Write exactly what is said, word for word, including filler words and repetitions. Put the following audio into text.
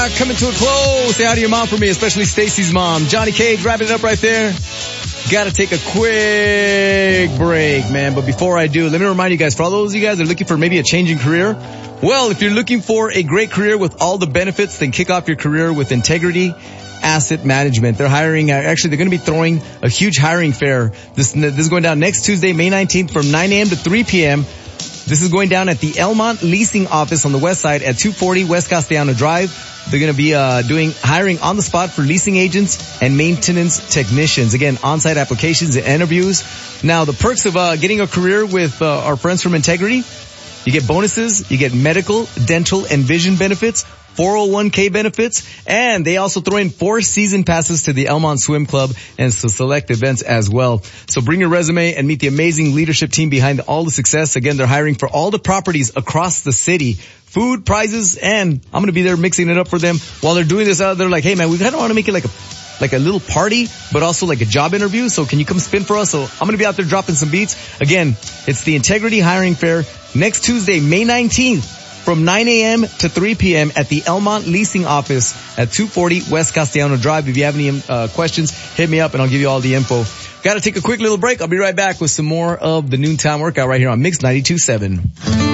Coming to a close. Say hi to your mom for me, especially Stacy's mom. Johnny Cage, wrapping it up right there. Gotta take a quick break, man. But before I do, let me remind you guys, for all those of you guys that are looking for maybe a changing career, well, if you're looking for a great career with all the benefits, then kick off your career with Integrity Asset Management. They're hiring, uh, actually, they're going to be throwing a huge hiring fair. This, this is going down next Tuesday, May nineteenth from nine a.m. to three p.m. This is going down at the Elmont Leasing Office on the west side at two forty West Castellano Drive. They're going to be uh doing hiring on the spot for leasing agents and maintenance technicians. Again, on-site applications and interviews. Now, the perks of uh getting a career with uh, our friends from Integrity: you get bonuses, you get medical, dental, and vision benefits, four oh one k benefits, and they also throw in four season passes to the Elmont Swim Club and some select events as well. So bring your resume and meet the amazing leadership team behind all the success. Again, they're hiring for all the properties across the city. Food, prizes, and I'm going to be there mixing it up for them. While they're doing this out, they're like, hey man, we kind of want to make it like a like a little party, but also like a job interview. So can you come spin for us? So I'm going to be out there dropping some beats. Again, it's the Integrity Hiring Fair next Tuesday, May nineteenth. From nine a.m. to three p.m. at the Elmont Leasing Office at two forty West Castellano Drive. If you have any uh, questions, hit me up and I'll give you all the info. Got to take a quick little break. I'll be right back with some more of the Noontime Workout right here on Mix ninety-two point seven.